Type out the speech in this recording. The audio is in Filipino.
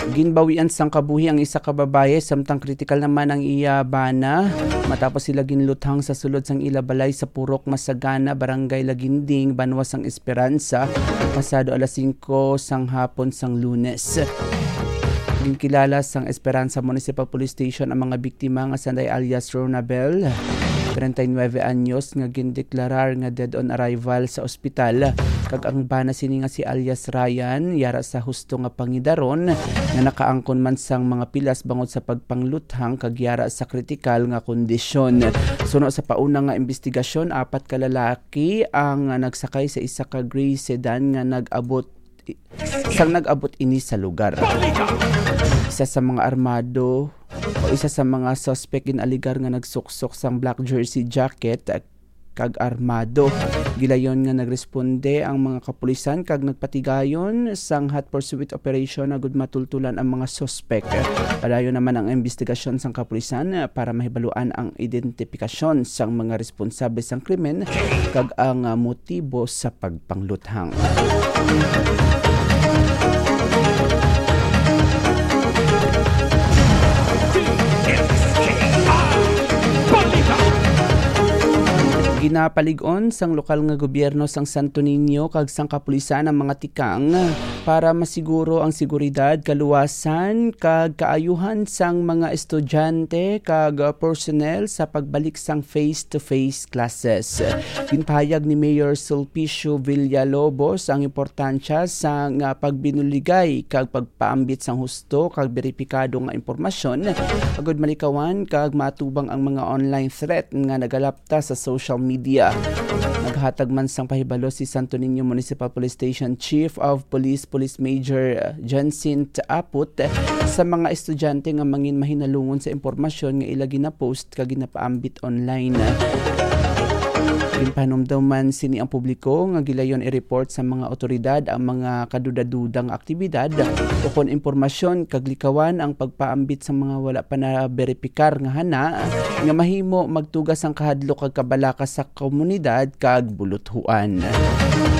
Ginbawian sang kabuhi ang isa ka babaye samtang kritikal naman ang iya bana matapos sila ginluthang sa sulod sang ila balay sa Purok Masagana, Barangay Laginding, Banwa sang Esperanza pasado alas 5 sang hapon sang Lunes. Ginkilala sang Esperanza Municipal Police Station ang mga biktima nga sanday alias Ronabel 39 anyos nga gindeklarar nga dead on arrival sa ospital kag ang bana sini nga si alias Ryan yara sa husto nga pangidaron nga nakaangkon man sang mga pilas bangod sa pagpangluthang kag yara sa kritikal nga kondisyon. Suno sa pauna nga investigasyon, 4 ka lalaki ang nagsakay sa isa ka gray sedan nga nag-abot ini sa lugar. Isa sa mga armado o isa sa mga suspect inaligar nga nagsuksok sang black jersey jacket kag armado. Gilayon nga nagresponde ang mga kapulisan kag nagpatigayon sang hot pursuit operation na gud matultulan ang mga suspect. Padayon naman ang investigasyon sang kapulisan para mahibaluan ang identifikasyon sang mga responsable sang krimen kag ang motibo sa pagpangluthang. Ginapalig-on sang lokal nga gobyerno sang Santo Niño kag sang kapulisan ang mga tikang para masiguro ang seguridad, kaluwasan kag kaayuhan sang mga estudyante kag personnel sa pagbalik sang face-to-face classes. Ginpahayag ni Mayor Sulpicio Villalobos ang importansya sang pagbinuligay kag pagpaambit sang husto kag beripikado nga impormasyon agud malikawan kag matubang ang mga online threat nga nagalapta sa social media. Naghatag man sang pahibalo si Santo Niño Municipal Police Station Chief of Police Major Jensin Aput sa mga estudyante nga mangin mahinalungon sa impormasyon nga ila gina-post kag ginapaambit online. Ginpahinumduman sini ang publiko nga gilayon i-report sa mga otoridad ang mga kadudadudang aktibidad o kon impormasyon kag likawan ang pagpaambit sa mga wala pa na beripikar nga hana nga mahimo magtugas ang kahadlok kag kabalaka sa komunidad kag buluthuan.